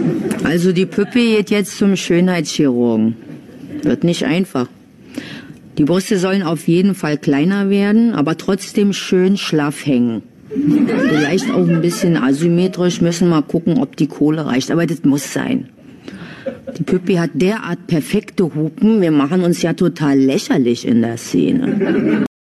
Also die Püppi geht jetzt zum Schönheitschirurgen. Wird nicht einfach. Die Brüste sollen auf jeden Fall kleiner werden, aber trotzdem schön schlaff hängen. Vielleicht auch ein bisschen asymmetrisch, müssen wir gucken, ob die Kohle reicht, aber das muss sein. Die Püppi hat derart perfekte Hupen, wir machen uns ja total lächerlich in der Szene.